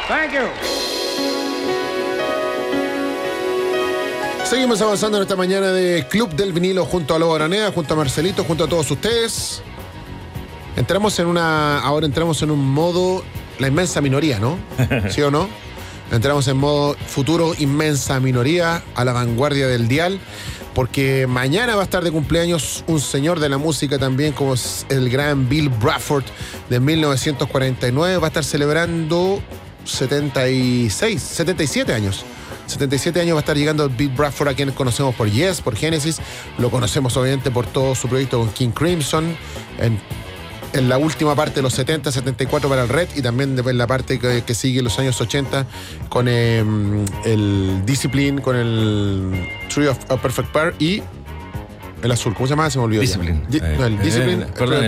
Thank you. Seguimos avanzando en esta mañana de Club del Vinilo junto a Lobo Aranea, junto a Marcelito, junto a todos ustedes. Ahora entramos en un modo, la inmensa minoría, ¿no? ¿Sí o no? Entramos en modo futuro, inmensa minoría, a la vanguardia del dial, porque mañana va a estar de cumpleaños un señor de la música también, como es el gran Bill Bruford de 1949. Va a estar celebrando 77 años. 77 años va a estar llegando Bill Bruford, a quienes conocemos por Yes, por Genesis. Lo conocemos obviamente por todo su proyecto con King Crimson, en la última parte de los 70, 74 para el Red, y también en la parte que sigue en los años 80 con el Discipline, con el Tree of a Perfect Pair y el azul. ¿Cómo se llama? Se me olvidó. Discipline. El Discipline.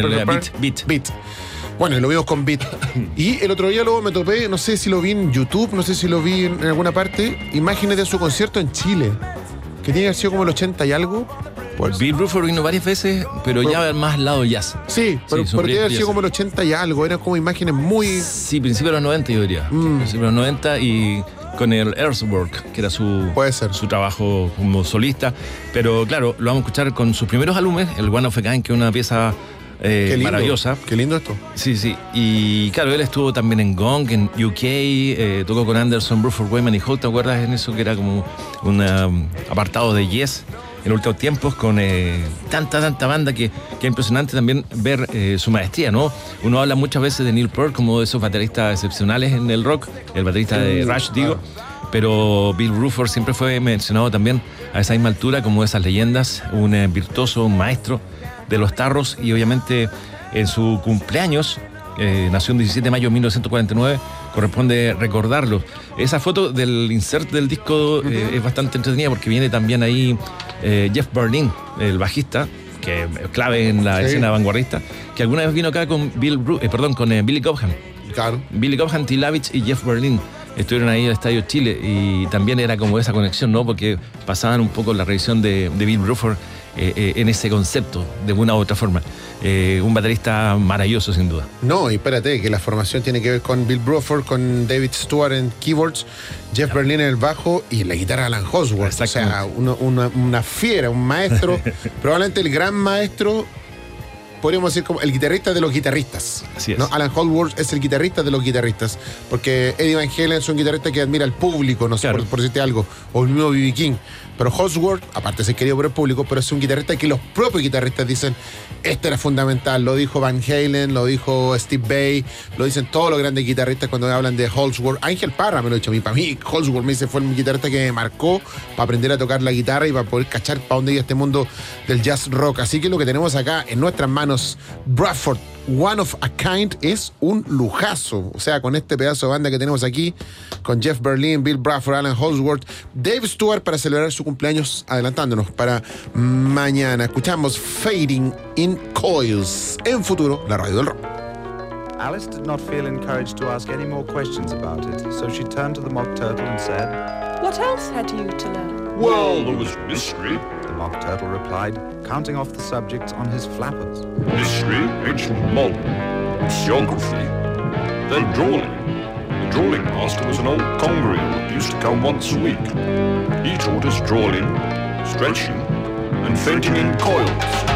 Beat. Bueno, lo vimos con Beat. Y el otro día luego me topé, no sé si lo vi en YouTube, no sé si lo vi en alguna parte, imágenes de su concierto en Chile, que tiene que haber sido como el 80 y algo. Pues Bill Bruford vino varias veces, pero ya más al lado jazz. Sí, pero tiene que haber sido como el 80 y algo, eran como imágenes muy... Sí, principio de los 90 yo diría. Principio de los 90 y con el Earthwork, que era su trabajo como solista. Pero claro, lo vamos a escuchar con sus primeros álbumes, el One of a Kind, que es una pieza... maravillosa. Qué lindo esto. Sí. Y claro, él estuvo también en Gong, en UK, tocó con Anderson, Bruford, Wayman y Holt. ¿Te acuerdas en eso? Que era como un apartado de Yes en los últimos tiempos, con tanta banda que es impresionante también ver su maestría, ¿no? Uno habla muchas veces de Neil Peart como de esos bateristas excepcionales en el rock, el baterista de Rush, digo. Pero Bill Bruford siempre fue mencionado también a esa misma altura como esas leyendas, un virtuoso, un maestro de los tarros, y obviamente en su cumpleaños, nació el 17 de mayo de 1949, corresponde recordarlo. Esa foto del insert del disco es bastante entretenida porque viene también ahí Jeff Berlin, el bajista, que es clave en la escena vanguardista, que alguna vez vino acá con con Billy Cobham. Claro. Billy Cobham, T. Lavich y Jeff Berlin estuvieron ahí en el Estadio Chile, y también era como esa conexión, ¿no? Porque pasaban un poco la revisión de Bill Bruford en ese concepto, de una u otra forma. Un baterista maravilloso, sin duda. No, y espérate, que la formación tiene que ver con Bill Bruford, con David Stewart en keyboards, Jeff Berlin en el bajo y en la guitarra Alan Holdsworth. O sea, una fiera, un maestro, probablemente el gran maestro, podríamos decir como el guitarrista de los guitarristas. Así es. ¿No? Alan Holdsworth es el guitarrista de los guitarristas, porque Eddie Van Halen es un guitarrista que admira al público, no sé, claro, por decirte algo, o el mismo B.B. King. Pero Holdsworth, aparte de ser querido por el público, pero es un guitarrista que los propios guitarristas dicen, este era fundamental. Lo dijo Van Halen, lo dijo Steve Vai, lo dicen todos los grandes guitarristas cuando hablan de Holdsworth. Ángel Parra me lo ha dicho a mí. Para mí, Holdsworth me dice, fue el guitarrista que me marcó para aprender a tocar la guitarra y para poder cachar para dónde iba este mundo del jazz rock. Así que lo que tenemos acá en nuestras manos, Bruford, One of a Kind, es un lujazo. O sea, con este pedazo de banda que tenemos aquí, con Jeff Berlin, Bill Bruford, Alan Holdsworth, Dave Stewart, para celebrar su cumpleaños, adelantándonos para mañana. Escuchamos Fading in Coils en Futuro, la radio del rock. Alice did not feel encouraged to ask any more questions about it, so she turned to the Mock Turtle and said, "What else had you to learn?" Well, there was mystery. The Mock Turtle replied, counting off the subjects on his flappers. Mystery, ancient modern, geography, then drawing. The drawing master was an old congery who used to come once a week. He taught us drawing, stretching, and fainting in coils.